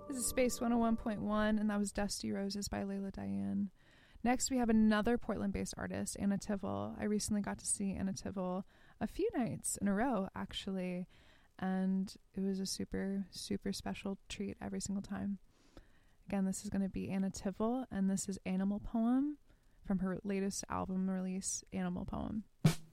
This is Space 101.1, and that was Dusty Roses by Layla Diane. Next, we have another Portland-based artist, Anna Tivel. I recently got to see Anna Tivel a few nights in a row, actually, and it was a super, super special treat every single time. Again, this is going to be Anna Tivel, and this is Animal Poem from her latest album release, Animal Poem.